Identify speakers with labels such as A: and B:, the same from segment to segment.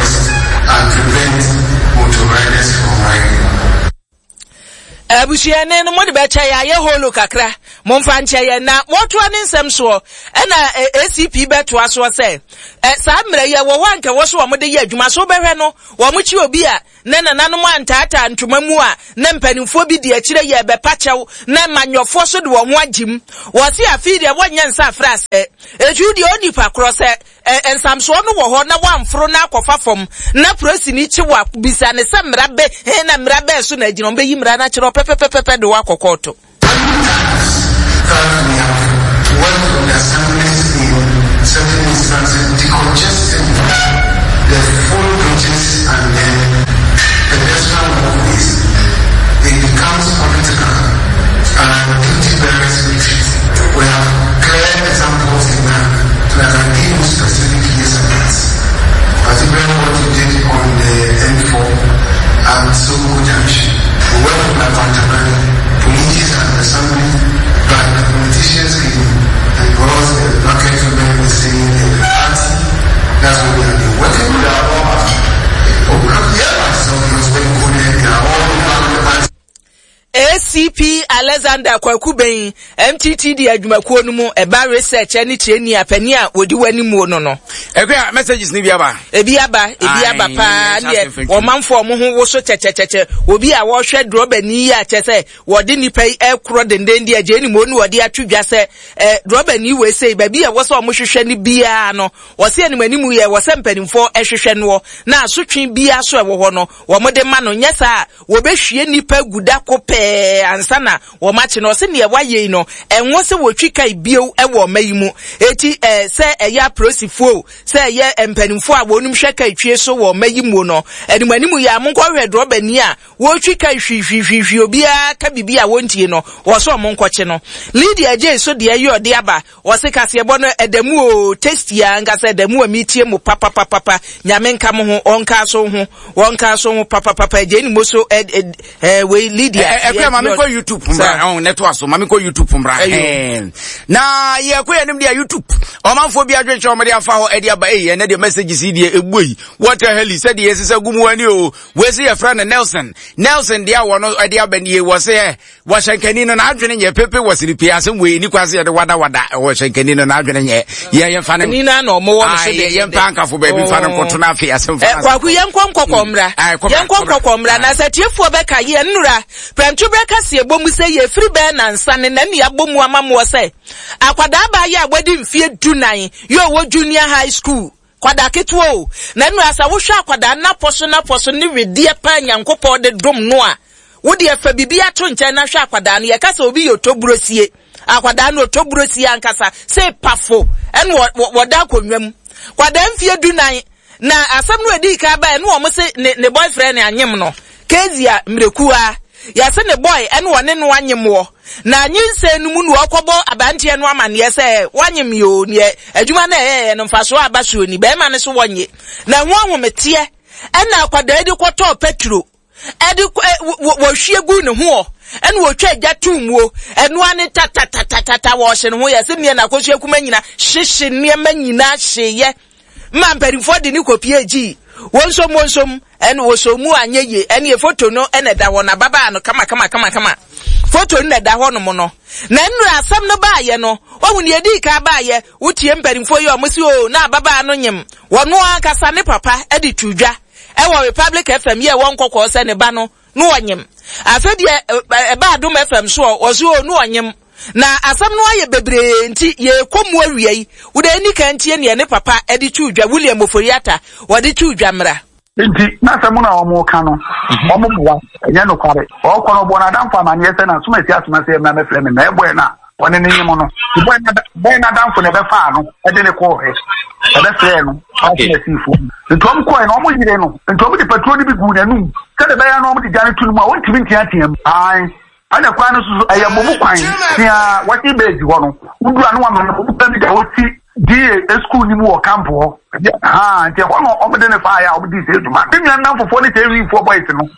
A: forest and prevent motor riders from riding.
B: Abusiane no mode becha ya ye holo kakra momfa nche ye na woto ani nsem so na ACP beto aso se sa mre ye wo wanke wo so wo de ye adwuma so behwe no wo mo chi obi a na nananom antata ntoma mu a na mpanimfo bi de akire ye be pachew na manyofo so de wo ho agim wo se afi de wo nyansa afra se eju de onipa kro se ensamso no wo ho na wamfro na akofa fom na prosi ni chi wa bisa ne se mrabe na mrabe so na agino be yimra na chiro pepe do akokoto.
A: Certain instances decongesting the full bridges and then pedestrian walkways. It becomes political and duty bearers retreat. We have clear examples in that, so I can give you specific years and dates. Particularly what we did on the N4 and Soko Junction. We worked with my Pantamani, police and assembly, but the politicians came and brought the market women were saying in the party. That's what we have been working with our own. Oh, we have the myself, because when we go there, they are all over the party.
B: ACP Alexander Kwakuben MTTD adwumakuo no mu eba research ani tieni apani a wodi wani mu no
C: ekwa messages ni biaba pa ne o manfo mo ho wo so chechecheche
B: obi a wo hwe droba ni ya chese wodi nipa ekro dendendi aje ni mo nu wodi atwudwa se droba ni we sei ba bi a wo so mo hwehwe ni bia no wo se ani mu ye wo se mpanimfo ehwehwe no na asotwe bia so ewo ho no wo mo de ma no nyesa wo behwie nipa guda kope ansana wo machi no se ne waye no enwo se wotwika bio ewo mayimu eti se eya prosifo se eya empanimfo a wonum hweka atwie so wo mayimu no animanimu ya monko hwe droba ni a wotwika hwihwihwi obia ka bibia wontie no wo so monkoche no Lydia J so de ayo de aba wo se kase ebo no edamu o testi ya ngasa edamu a mitie mu papa nyame nka mo ho onka so ho papa je ni moso we Lydia
C: mami ko YouTube mbra on network so mami ko YouTube mbra na ye ko enim dia YouTube o manfo bi adwenche o me dia fa ho e dia ba na dia messages dia egboi what the hell said yes say gumu ani o we say your friend Nelson dia wono e dia ba nie wo say wo shankani no na adwene ye pepe wo siri pia asem we ni kwase de wada wo shankani no na adwene ye fa
B: ni na no mo wo so de
C: ye pankafo ba bi fa no koto na afi asem fa
B: kwaku ye nkonkokomra na satiefo be ka ye nnura prantu breka se ebomu se ye free be na nsane na ne abomu amamu se akwada ba ye agbadi mfie dunan yo wo junior high school kwada ketwo na nu asa wo hwa akwada na poso ne wedie pa nyankopɔ de dom no a wo de afa bibia to nkyɛn na hwa akwada no ye kasa obi yo toburosie akwada no toburosie ankasa se pafo en wo da konwam kwada mfie dunan na asam no edi ka ba no wo se ne boyfriend anyem no kezia mrekua ya se ne boy ene wone no anyemwo na nyinse no mu no okobo abantie no amane se wanyem yo ne adwuma na no mfaso abaso ni be ma ne so wonye na ho ahomete ena akwada edi kwoto petro edi wo hwiegu ne ho ene wo twa agya tumuo eno ane tata wo hye ne ho ya se ne na akosua kuma nyina hyehye ne ma nyina hyeye ma mperimfo de ni kopie gi wonsom en wosomu anyeye en ye photo no en da wona baba no kama photo no da ho no mo no na nnura asam no ba ye no ohun ye di ka ba ye wutie mperimfo ye omosi o na baba no nyem wono akasa ne papa edi tudwa e wo Republic FM ye won kokko se ne ba no wonyem afedi e ba Adom FM so ozo o no wonyem na asam no aye bebre nti ye komu awiei wude ni kan tie ne papa edi tudwa William Oforiata wode tudwa mra
D: nti na asam na omo ka no omo bua enya no kware o kono bo na damfa ma nyese na suma si asuma se na mefre me na eboy na woni ni nyimo no boy na damfo ne be fa no e de ne ko he e be fre no okay sifu ntom ko no omo yire no ntom di patrol bi gu na nu kede be ya no omo di jare tunu ma won timi ntiatiam ai ana kwa no so ayabomu kwan tia wati beji ho no wudu anu wa ma no bi da woti die school ni mu o camp ho nti ho no obede ne fa ya obedi se duma tinwa nan fofo ne tewi fo boys no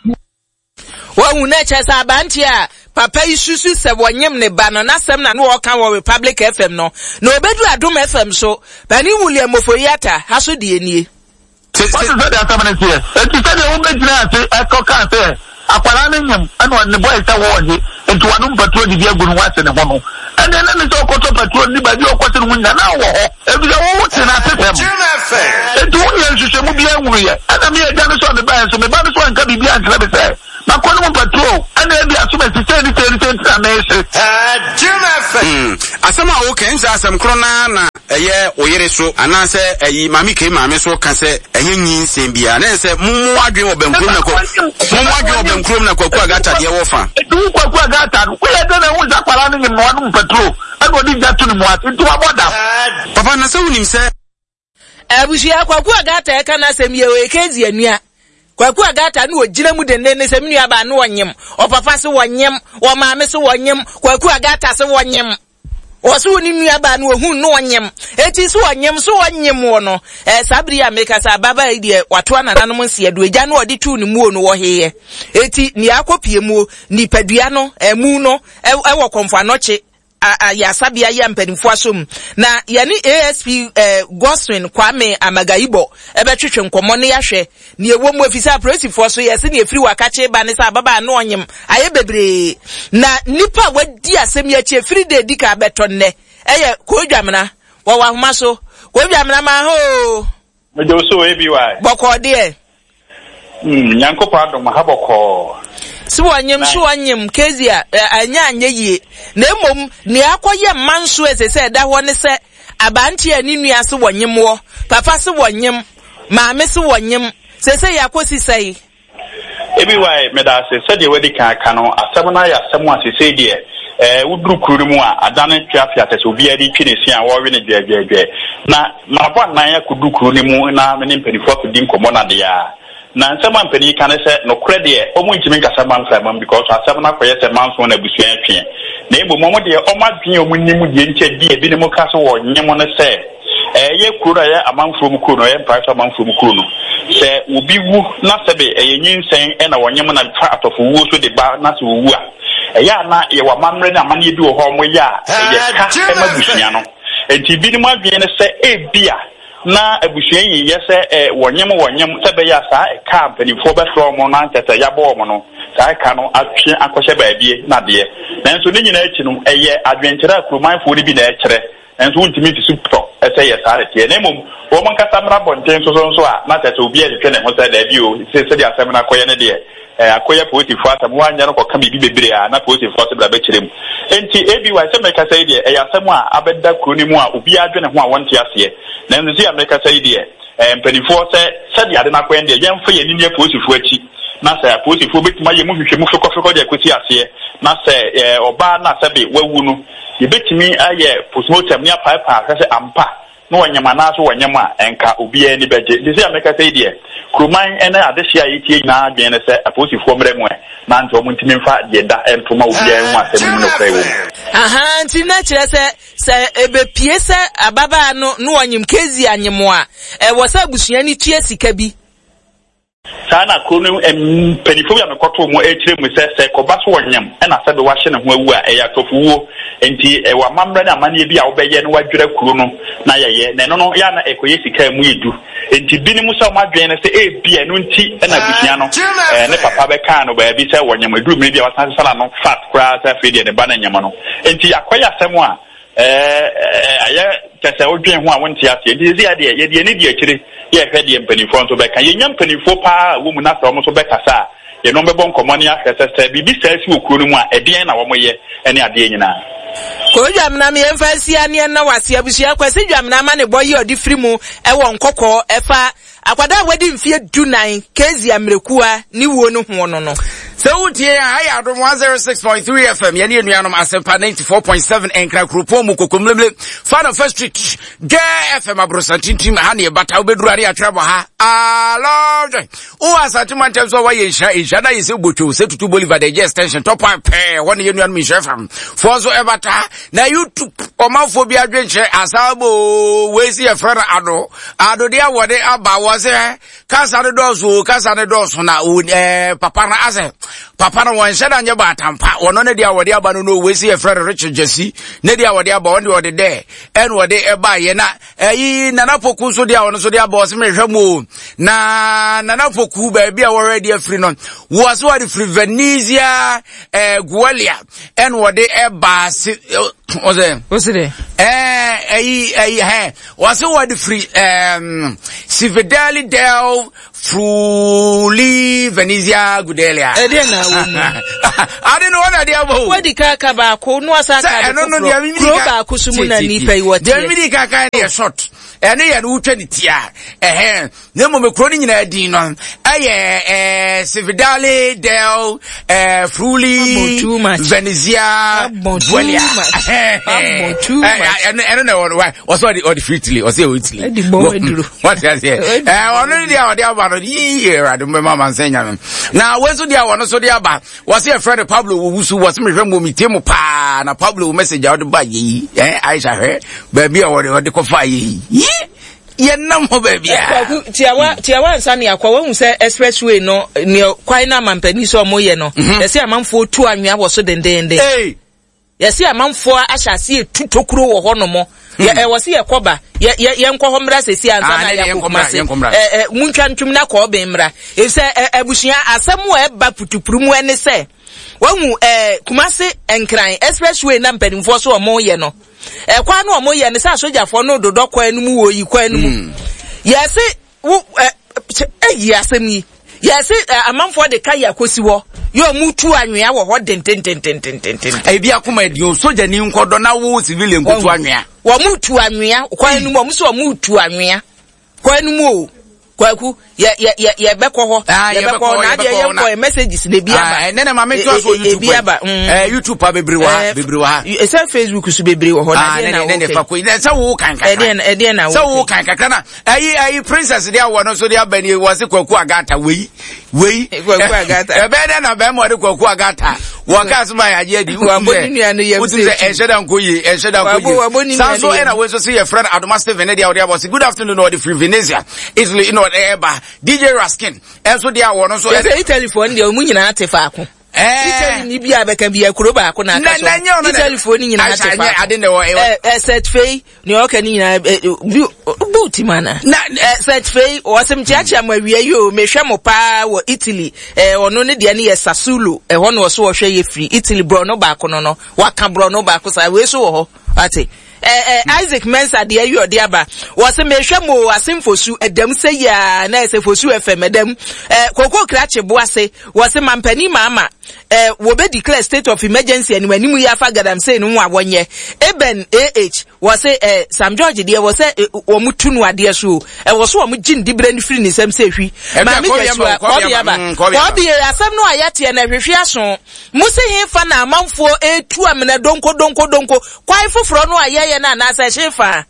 B: wa hu na chesa abanti a papa isusu se wonyem ne ba no na sem na no kan wo Republic FM no na obedu Adom FM so bani William Oforiata haso de enie
D: What is that happening here? It is the woman a cocker there. Aqualanium and one the boys are warning into one patrol the year good once in a moment. And then it's all quarter patrol, but you're quarter win an hour. Every hour in a system. And 2 years you should be angry. And I'm here done on the band, so the band one can be behind the say. Macquarie patrol, and then the assuming to say the
C: Jim Asama Okens as some crona a year or year so, and I say a mammy came, I miss what can say a yin Sambia, and I say, Mumwagin of them Krumna Kwagata, the offer.
D: Do Kwagata, we are going to use Aqualani in one patrol. I will leave that to the what into a water.
C: Papa Nasonim said,
B: Abushia Kwagata, can I say me a case near. Kwaku agata no ogire mu denne ne seminu aba no wonyem o papa se wonyem o maame se wonyem kwaku agata se wonyem o se woni nu aba no ohun no wonyem eti se wonyem wo no sabri ya meka sa baba ide wato anananom nsiado agya no odi tu ne mu no wo heye eti ni akopie mu ni padua no emu no wo konfa noche ya sabia ya mpanimfo asom na yani ASP Goswin Kwame Amagaibo ebetwetwe nkomo ne yahwe ne ewom afisa prosifo so yesi ne efiri wakache ba ne sa baba no onyem aye bebre na nipa wadi asem ya che efiri de dika betonne eye kodwamna wo wahoma so kodwamna ma ho
E: mejo so ebiwa
B: boko de
E: nyanko pa do ma haboko
B: so wanyem kezia anya ye na emom ne akoye manso esese da ho ne se abanti ani nua se wanyem wo papa se wanyem maame se wanyem sese yakosi sai
E: ebiwa meda se de wedi kan no asem na ya asem asese de wudru kuru mu a adane twafia tese obi adi twene sia wo we ne dwedwedwe na mabwa nan ya kudu kuru ni mu na me ne mpanifo akudi nkomo na de ya na nsema mpani kan se no krede omo ntimi nkasa manfam because asem na koye se manso na busua atwe na ebo momo de omadwen omo nimu de nche die bi ne mo kaso wo nyemo ne se ye kuro ya amanfo mu kuro no ye price amanfo mu kuro no se obi wu na sebe nyinsɛn na wonyemo na fa atofo wu so de ba na se wu a ya na ye wa mamre na amane bi wo ho mo ya ye ka e mabusua no enti bi ne mo adwen ne se ebia na abusua yi yese wonyem sebe ya sa ka mpanifo be from na ntete ya bo mo no sa ka no atwe akɔhye baabie na de nanso ne nyina achi no adwenkyere akromanfo ne bi na ɛkyerɛ nanso ntimi ti supto ɛsɛ yɛ sa retie na mom wo man kasa mra bonten so a na tete obi adwetwe ne ho sa da bi o se de asɛm na akɔyɛ ne de akoya positive asɛm wanya no kɔka bibi bebre a na positive asɛm bla bɛkyerɛ mu enti ebi wa sɛ meka sɛ de asɛm a abɛda kroni mu a obi adwene ho a wɔnte aseɛ na nzi America sɛ de mpanifo sɛ de ade na akɔyɛ de yɛmfa yɛ ninia positive akyi na sɛ positive betuma yɛ mu hwehwɛ mu fekɔfekɔ de akosi aseɛ na sɛ ɔba na sɛ be wawu no yɛbetumi ayɛ postmortem ne apaipa sɛ ampa no wanyama na so wanyama enka obi ani beje disi America say de kroman ene adehia yitie na adwen ne se aposifo mremu na nto mo ntimi mfa de da entoma obi an wasem no krai wo
B: aha nti na kire se ebepie se ababa no wanyim kezi anyemo a wo sa busua ni tue sika bi
E: sana krono penifo ya mekoto mo ekire mu se koba so wanyam na se be wahye ne ho awu a eya tofuwo enti wa mamra na amane bi a wo beye no wadwira kuro no na yeye na no ya na ekoye sika mu edu enti bini mu se madwen ne se ebia no nti na busua no ne papa be kan no ba bi se wanyam edu me bia wasan sala no fat kra sa fe de ne ba na nyama no enti akoya asem a aya kasa odwen ho a wonti ase enti zi ade ye de ne di akire ye hwe de mpanifo nso be kan ye nyam mpanifo pa wo mu na so mo so be kasa ye no be bon komoni ahwese bibi sa si okuro no mu a edien na wo moye ene ade nyina
B: ko dwamna me emfasi ane na wase abusua kwase dwamna ma ne boye odi firi mu ewo nkokɔ efa akwada wadi mfie dunan kezi amrekua ni wo no ho no
C: so utie haya adom 106.3 FM yani enuanom asempa 94.7 enkra kropo mu kokomlemle Father First Street GFM abrosantintim ha ne bata obedurare atrabo ha aloj o asantima temso wa yensha na yese bocho se tutu Bolivar de extension top pair one enuanom ishefam forzo ebata na YouTube omafo bi adwenche asabo wesi efra ado dia wode aba wose kasa ne dozo na papa na ase papa no wan shada nya ba tampa wono ne dia wode aba no we see a friend Richard Jesse ne dia wode aba won de wode there en wode e ba ye na yi nana poku so dia wono so dia ba o se me hwemo na nana poku ba bia wo ready free no wo so wode free Venezia Gualia en wode e ba se
B: Osire
C: was what free Cividali Del Fruli Venezia Gudelia.
B: I didn't
C: know what idea about
B: what the Kakaba no asa I don't know the Kusumuna Nipe what the
C: America kind of shot. And they are Utranitia. No more croning in a dinon. Cividali Del Fruli Venezia Gudelia. I don't know why. What's what the Italy or say Italy? What I say? Already they are about a year. I don't remember man saying. Now, where's the one? So the about was a friend of Pablo who was me remember me Timo Pa and Pablo message out by ye. I shall hear baby or the coffee. Yeah, no more baby.
B: Tiawa Sani Aqua who say expressway no near Quina Man Peniso Moyeno. They say a man for 2 and I was so then. Hey. Yes, a man for I shall see 2 tokro or honomo. Yeah, I was here Koba. Young Cohombra says, Munchan Tumna Cobemra. It's a bushia as somewhere back to Prumu and say. Well, Kumasi and crying, expressway number for so more yeno. Quano more yen is a soldier for no do dock when you can. Yes, yes, me. Yes, a man for the Kaya Kosiwo. You are mutu anwea wo den. E bia kuma dio soja ni nkodo na wo civilian mutu anwea. Wo mutu anwea, kwa nu mo so mutu anwea. Kwa nu mo kwaku ye beko ho. Ye beko na de ye ko messages de bia ba.
C: Nene ma me to so YouTube. YouTube pa bebriwa.
B: E say Facebook su bebriwa ho na de na.
C: Nene fa ko. Say wo kan kan.
B: E de na.
C: Say wo kan kan na. Ayi princess dia wo no so dia bani wo se kwaku agata wei.
B: Kwaku agata.
C: E be de na be mo de kwaku agata. Waka so my aje di wo say enshedan ko yi sanso ena we so see your friend Adomaster Venedia or was good afternoon or the free Venezia Italy in order DJ Raskin enso dia wo no so
B: e telephone dia mu nyina atefa ako Italy ni bia beka bia kuro ba ako na kaso telephone nyina atefa
C: ade ne wo
B: set fee ni o ka ni nyina buti mana na set fee o asem chiachi amawie yo mehwe mo pa wo Italy ono ne dia ne ye Sassuolo ho no so wo hwe ye free Italy bro no ba ako no waka bro no ba ako sa we so wo ho ate Isaac Mensa de ayo de aba wo se mehwe mo asemfosu edam se ya na se fosu FM edam kokko krache boase wo se mampani mama wo be declare state of emergency and when you afa gadam say no awonye eben wo se Sam George de wo se wo mutunu ade so wo so wo mugin dibre ni free ni sem se hwi ma me kesua ko bi asem no ayate na hwehwe aso musi himfa na amanfo etu amena donko kwai foforo no aye na na sa shefa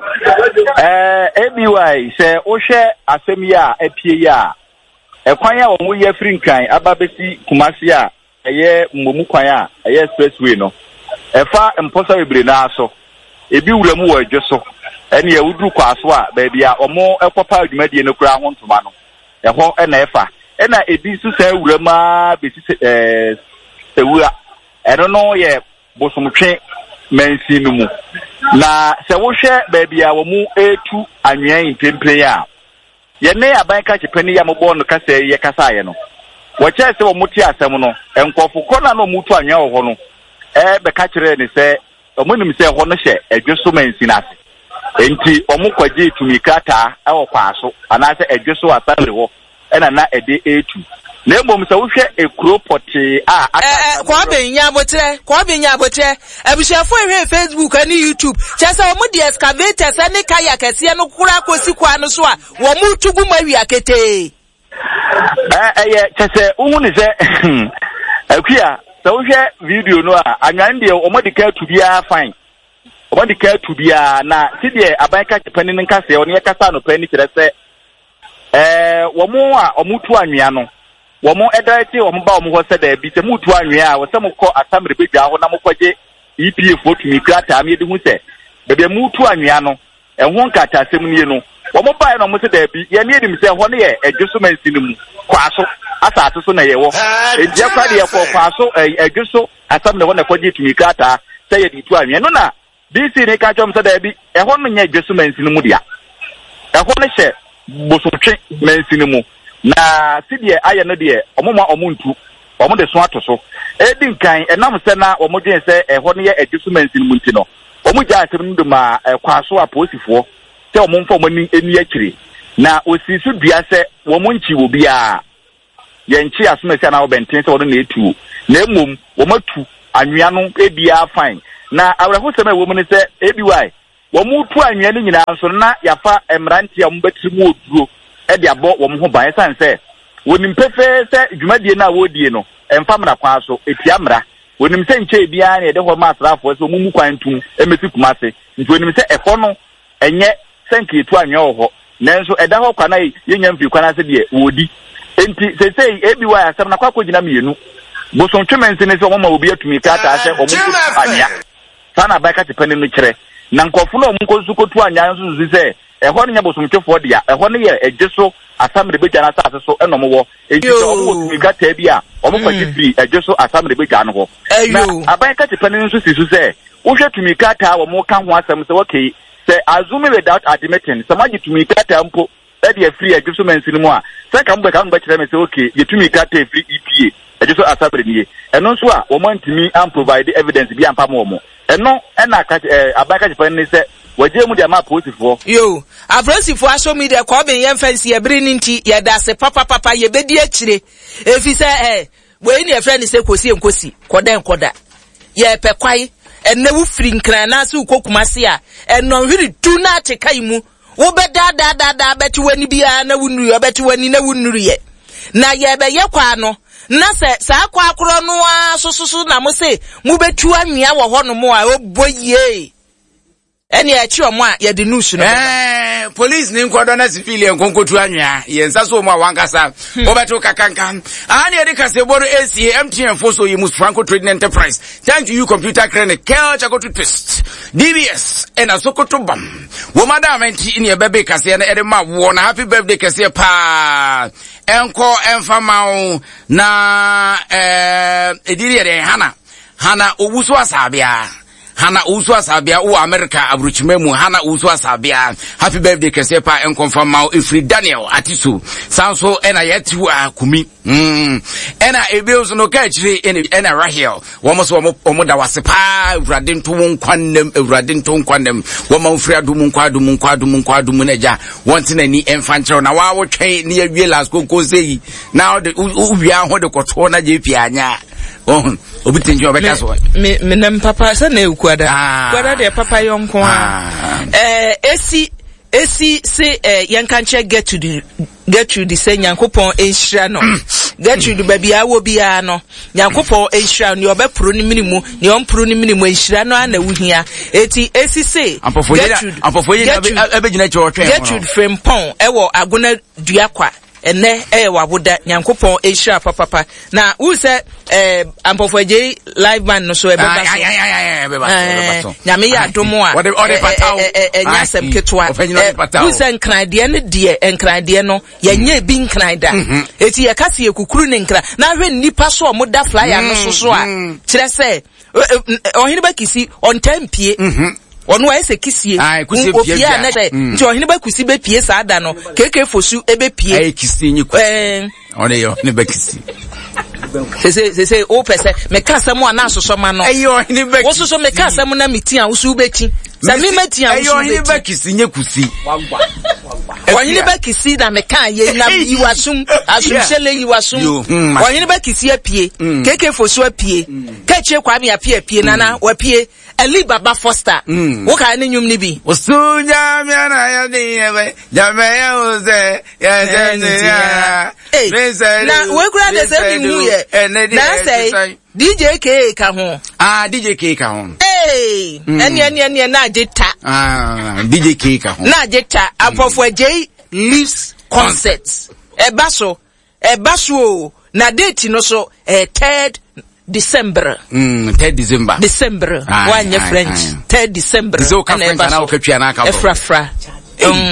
E: ABY say o hwe asem ya apie ya ekwan ya wo mu ye free nkan ababesi Kumasi a eye mmomu kwan a eye expressway no efa mposa bebre na aso ebi wura mu wo adwoso ene ya wuduru kwa aso a ba bia omo ekopa adwumadie no kura ho ntoma no eho ena efa ena ebi su sa wura ma besi sewura eno no ye bosomtwe mensi no mu na se wo hwe ba bia wo mu etu anwen impempe ya ye ne abanka chepani ya mobo no kasa ye kasa ye no wache se wo muti asem no enkofo kona no mutu anwen wo ho no be ka kire ni se omunim se ho no hye adweso mansi na ase enti omukwaje tumikata awo kwaso ana se adweso asare wo ena na ede etu na mbom se wo hwe ekropoti
B: kwa benya abotre abushafo ehwe Facebook ani YouTube chesa wo di excavators ani kaya kese no kura kosi kwa no so a wo mutugu mawi akete
E: chese uhunu se akuya se wo hwe video no a anwan de omodika tu bia fine omodika tu bia na sidie abanka chepani nka se oni yakasa no pani kire se wo mu a omutu anwea no womo edati womo ba womo hose da bi se mutu anwea a wo se mokọ asamre bedwa ho na mokọje EPF otumi krata am yedi hu se bebe mutu anwea no ehun kata asem nie no womo ba no mo se da bi ye ne edim se ho ne ye adwoso mansi no mu kwaso asase so na yewo edia kwa de ko kwaso adwuso asam na wona kwaji tumikata say ye ditu anwe no na DC ne ka chom say da bi ho no nya adwuso mansi no mu dia ho no hye bosotwe mansi no mu na sidie aye no de omoma omuntu omo de so atoso edi nkan enam se na omo dwen se ho no ye adwuso mansi no mu nti no omo ja asem ndo ma kwaso aposifo se omo mfa omo ni eni akire na osisu dua se omo nchi wo bia yenchi asumesi na obenten se wono na etu na emom wo matu anwea no ebia fine na awraho sema wo mu ne se ebiwai wo mu tu anwea ni nyina so na yafa emranti a mbetiri mu oduro e de abo wo mu ho ban san se wonim pefe se dwumadie na wodie no emfam na kwa so etia wonim se nche ebia na de ho ma asrafo se wo mu kwantum emesi kumase nti wonim se efo no enye senke tu anwea wo ho nanso eda ho kwa na yenya mfi kwa na se de wodi enti sesei ebi wa asem na kwakọ gina mienu boson twemense ne se omo ma obi atumi kata ase omo anya sana ba ka tepene no kire na nkofo no omo nkosukotu anya nso zuzi se eho no nya boson twefo dia eho no ye ejeso asamre beja na asase so eno mo wo enti so omo otumi kata bia omo kwaji free ejeso asamre beja no ho na aban ka tepene nso sisu se wo hwe tumi kata omo ka ho asem se okay se azumi without admitting samaji tumi kata mpo edi free ejuso mensin mu a se ka mbe kire me se okay yetumi kata free EPA ejuso asabre niye eno so a wo mantimi am provide evidence bi ampa mo eno na ka abaka jipan ni se waje mu dia ma posifo
B: yo afrosifo aso media ko ben ye fancy ye bri nti ye da se papa ye bedi akire efi se we ni e friend se kosi enkosi koda ye pe kwai enne wu free nkran na se ukokumase a eno hiri du na atekai mu wo be da beti wani bia na wunuru ye beti wani na wunuru ye na ye be ye kwa no na se sa kwa akoro no a sososo na mo se mu betu anwea wo ho no mo a oboye eni a chi omo a ye de news no
C: police ni nkodo na civilian konkotu anwea ye nsa so mo a wankasa wo betu kakankan ani e de kaseboro ACA MTN Foso Yimus Franco Trading Enterprise thank you computer clinic kel chakotu twist DBS and Sokoto bam wo madam enti ni e bebe kase na e de ma wo na happy birthday kase pa enko enfama na ediri de hana obuso asabia Hana usu asabia u America abruchimemu Hana usu asabia happy birthday kese pa enkonfirm ma Ifri Daniel Atisu sanso ena yetu akumi ena ebeoso no ka chire ena Rahel womo da wasepa Ewurade nto nkwanem woma ufri adum neja wonte nani emfanchero na wa wotwen ne awie last konkoseyi na ubia ho de koto na je pianya obitinjo beka so
B: me nem papa sa na kwada de papa yonko esi se yankanche get to the say Nyankopon enhira no get to the baby awo bia no Nyankopon enhira no obepro ni minimu ni ompro ni minimu enhira no ana wuhia eti esi se ampofoye abegina chotwe get to frame pon ewo agona duakwa ene waboda Nyankopon enhira papa na who say ampofoje live band no so ebeba nyame ya domo a nyasem ketwa who say nkrade ne de nkrade no yenye bi nkrada eti ye kase ekukuru ne nkra na hwe nipa so omoda flyer no so a kire se ohini ba kisi on tempie onu wa ese kisie ofia na se nti ohini ba kusi be pie sa ada no keke fosu ebe pie
C: ai kisi nyiku one yo ne ba kisi
B: se o pese me kasa mo na soso ma no
C: ayo ohini ba
B: wo soso me kasa mo na mitia wo su beti sa mi metia wo su beti
C: ayo ohini ba kisi nyekusi
B: ohini ba kisi na me kan ye na yiwasum asumsele yiwasum ohini ba kisi apie keke fosu apie keche kwa mi apie nana wa pie Ali Baba Foster wo ka ne nyum ni bi
C: osunya mi na ya ni ebe jamaya oze ya ya
B: na we kura de se mi hu ye na say DJ K ka ho
C: DJ K ka ho
B: eni na jeta
C: DJ K ka ho
B: na jeta apofo J Leaves Concerts ebaso na date no so 3rd December.
C: 3rd December.
B: One year French. 3rd December.
C: Zo ka French na o ka twa na ka.
B: Efrafra.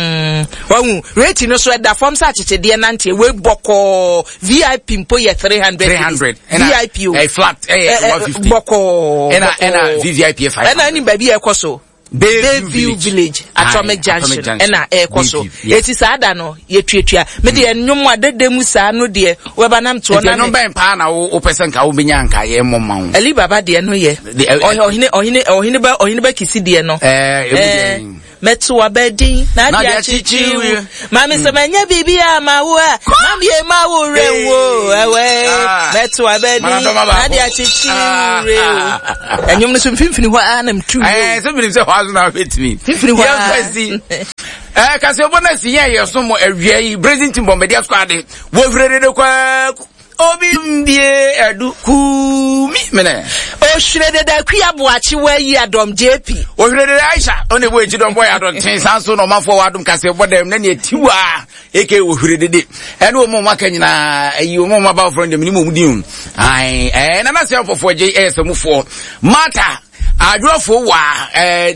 B: Wahu rating no so da form sa chichede nante we boko VIP mpo ye 300 VIP
C: a flat 150
B: boko
C: ena VVIP 500
B: ena ni baby ekoso Bayview Village Atomic Junction ena ekoso eti saada no ye tuatua me de enwom adede mu saa no de we ba nam to na
C: no ben pa na wo person ka wo benya nka ye momma wo
B: Ali Baba de no ye ohine ba kisi de no metu abedi na dia chichiwi mami se menya bibia mawo mami e mawo rewo ewe metu abedi na dia chichiwi enyum no so mfimfini ho anam tu
C: so binim se ho azu na betimi
B: mfimfini ho
C: ka se bona si ye so mo awia yi Brazil team bomb dia squad wo hurede kwa obi mbie edu ku mi mene
B: o shirede da ku aboachi wa yi adom JP
C: o hurede Aisha one bo eji dom boy adom tin sanso no manfo wadom kase bodam na ne atiwa eke o hurede de ene o mo maka nyina ayi o mo maba friend dem ni mo mudin ai na na se fofo JS mufo mata adrofo wa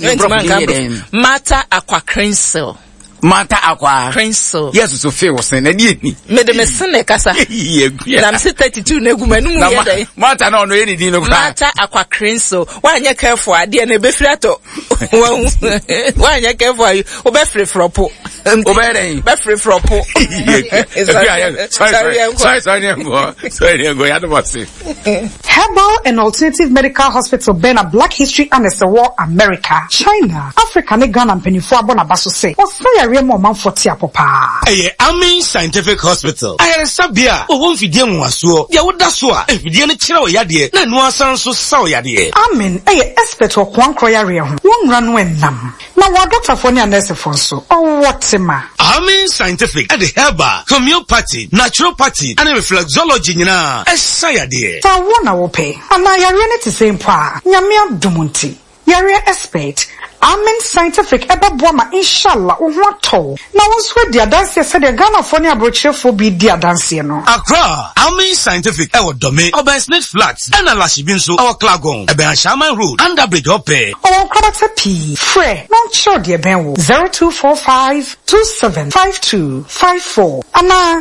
B: mata aqua cransel
C: Mata aqua
B: cransel
C: yes so fe was na die ni
B: me de me sene kasa na me 32 na egumanu mu ye dai
C: mata na ono ye ni din no
B: mata aqua cransel wa nya careful ade na be frato wa nya careful o be free fropo
C: o be den
B: be free fropo
C: sorry go ya do what say
F: Herbal and Alternative Medical Hospital Bena Black History and the War America China Africa ne Ghana mpanifo abona baso say Remo man 40 apopa.
G: Amin Scientific Hospital. Sabia, won't feed them was so. Ya would that's what if you didn't chill yadi, then no sound so sour yadi.
F: Amin, expert or one croyaria, one run when nam. Now what Dr. Fonia Nurse Fonso, oh what's a ma?
G: Amin Scientific at the Herba, Homeopathy, Naturopathy, and Reflexology na. Sayadi.
F: Ta one I will pay. And I are to same pa. Yamia Dumunti. Yari expert. Amen Scientific eba boama inshallah uhuato na wonswe dia dance se de Ghana fo ne abrochefo bi dia dance no
G: Accra Amen Scientific ewo dome Obersnet Flats and Alashibinso our Klagon ebe Shaman Road under bridge ope
F: o kwabata p free no show de ben wo 0245 275254 ana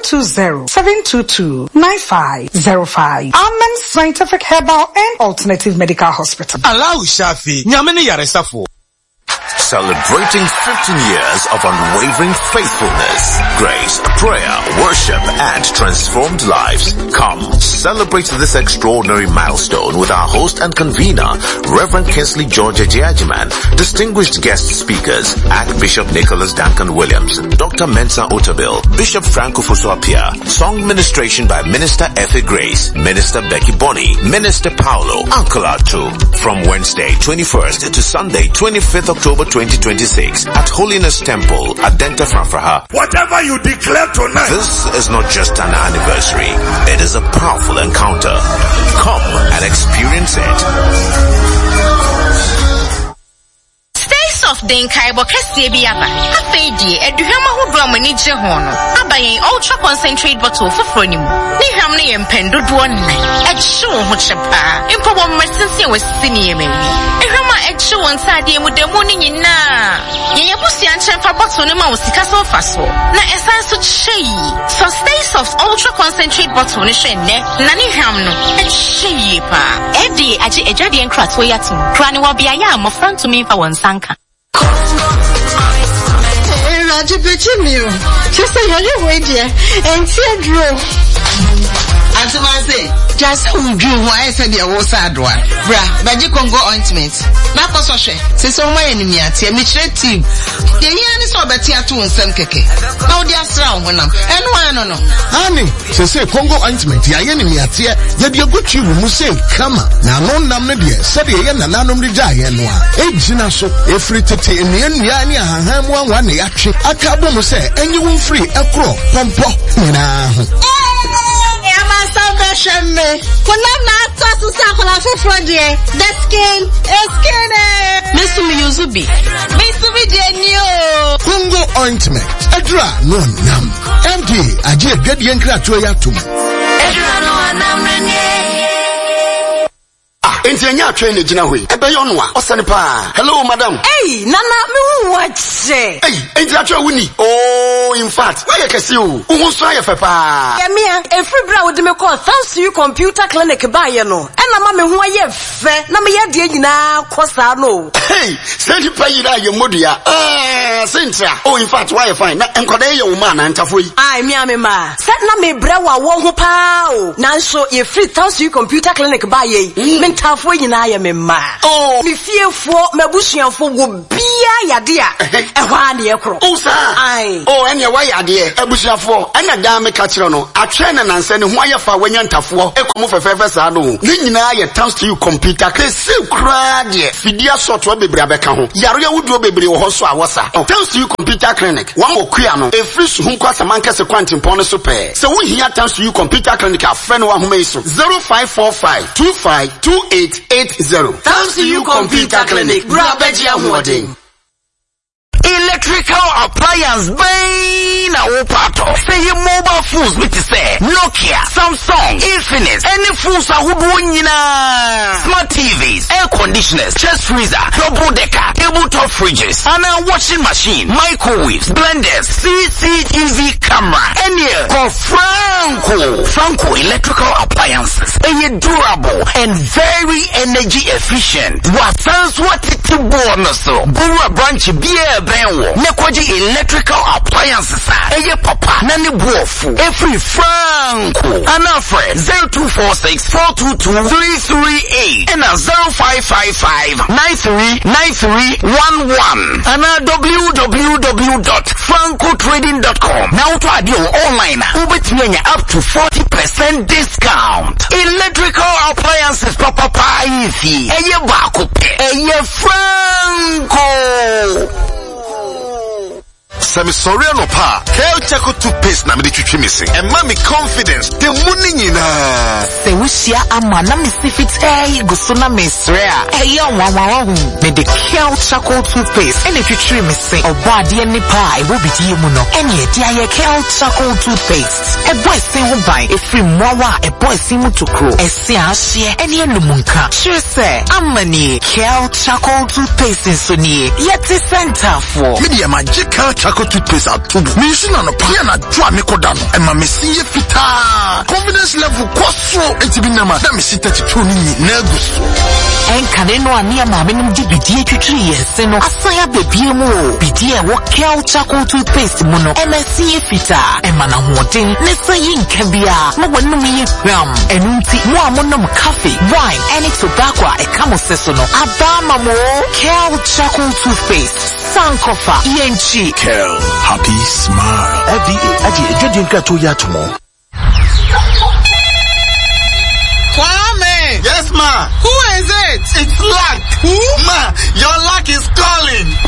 F: 020-722-9505 Amen Scientific Herbal and Alternative Medical Hospital
G: Allow Shafi nyamene yaresafo
H: Celebrating 15 years of unwavering faithfulness, grace, prayer, worship, and transformed lives. Come, celebrate this extraordinary milestone with our host and convener, Reverend Kingsley George Ejiajiman, distinguished guest speakers, Archbishop Nicholas Duncan Williams, Dr. Mensa Otabil, Bishop Franco Fosuapia, song ministration by Minister Effie Grace, Minister Becky Bonney, Minister Paulo, Uncle Artu, from Wednesday 21st to Sunday 25th October 2026 at Holiness Temple at Denta Franfraha.
I: Whatever you declare tonight,
H: this is not just an anniversary, it is a powerful encounter. Come and experience it.
J: Of den kaibo kese bi aba afeedi eduhwama hodro mani je ho no abayen ultra concentrate bottle foforo ni mu ni hwam no ye mpendodo nnan ehwe ho chepa impobo mmersense wasini yemi ehwama ehwe won sade mu demu ni nyina ye busia nchemfa bottle ni ma wosika so faso na esan so chei so stay soft ultra concentrate bottle ni hwe ne na ni hwam no ehwe pa edi age ejade enkrato yatim krani wo bia ya mo front to me fa won sanka
K: Raji Pechimio, just say you're waiting and see Drew. As I say, just who drew why I said there was sad one. Bra, Baji Congo ointment. Now for Soshe, say so my enemy at your Michelle team. The year is over Tiatu and Semkeke. Now they are strong when I'm and one no.
I: Honey, say Congo ointment, your enemy at here, yet you good you will say, come on. Now, no namnedia, said the end and anum the giant one. Ejina so, if free to take in the end, Yania, and one yachi, a cabo say, and you will free a crow, pompo.
K: Salvation me. When I'm not to Sakola for Friday, the skin is skinny.
J: Mr. Miyuzubi.
K: Mr. Videnio.
I: Congo ointment. Edra no nam. MD, aje get yankra to yatum.
K: Edra no nam renye.
I: enti anya atwe na gina hoi ebe yo no a osane pa hello madam
K: Hey nana me hu wache
I: hey enti atwe wuni oh in fact why you kesi o hu so aye fe pa
K: ya mia every bra would me call thanks to you computer clinic ba ye no na ma me hu aye fe na me ye de nyina kosa no
I: hey say di pa yira ye modua sentra oh in fact why you fine na enkoda ye wo ma na ntafo yi
K: ai me ma set na me bra wa wo ho pa o nanso ye free thanks to you computer clinic ba ye me ntafo nyina ye me ma oh me fiefo mabusuafo wo bia yade a ehwa na ye kro
I: oh sa ai oh enya wa yade abusuafo ena da me ka kire no atwe na nanse ne ho aye fa wanya ntafo ekomo fefefe sa no ni nyina ye thanks to you computer kesi kra de fidia software bebre abeka ho yaro ya wuduo bebre wo ho so awosa thanks to you computer clinic wan okua no e free so hu kwasa mankese kwantimpon no so pe se wo hia thanks to you computer clinic afre no ahoma iso 0545252880
K: thanks to you computer clinic bra beji ahoden
C: electrical appliance bay na opato say your mobile phones with say Nokia, Samsung, Infinix, any phones ahudu nyina smart TVs, air conditioners, chest freezer, double decker, tabletop fridges, and a washing machine, microwaves, blenders, CCTV camera, any call Franco electrical appliances. Are durable and very energy efficient. What sounds what it to bonus so Bura branch beer benwo Nekwaji electrical appliances Eye papa nani buofu Every Franco Anafre 0246-422-338 And 0555-939311 And www.francotrading.com Now to add your online Ubetmenya up to 40% discount. Electrical appliances papa ifi Eye bakupe Eye Franco
L: Sami sorry no pa. Kel Chaco toothpaste na me de twitwi me se. And me confidence. The money nyina.
M: Se wushia ama na me sifit gusto na me srea. Wawa me de Kel Chaco toothpaste. Ene twitwi me se. Oba de ni pa e wo bidie mu no. Ene de aye Kel Chaco toothpaste. E boy se wo bai e free mwawa e boy se mu tokro. E se ahye ene enumunka. Sure se amani Kel Chaco toothpaste so ni. Yeti center for.
L: Media magical Chaco toothpaste atubu. Mishina no pa na dwa me kodano. E ma me siye fita. Confidence level kwaso etibi nama. Na me sita titro ni na gusto.
M: Enkane no ani ama me nim di bidie twitwi yese no. Asaya bebie mu o. Bidie wo Kel Chaco toothpaste mu no. E ma siye fita. E ma na hoden. Ne sayi nkabia. Mo wonu mi hwam. Enu nti mo amonom coffee, wine, any tobacco e kamo seso no. Abama mo Kel Chaco toothpaste. Sankofa ENG
L: Kel happy smile.
I: FDA aji ejodi nka to ya tomo.
N: Kwame!
L: Yes ma.
N: Who is it?
L: It's luck.
N: Who?
L: Ma, your luck is calling.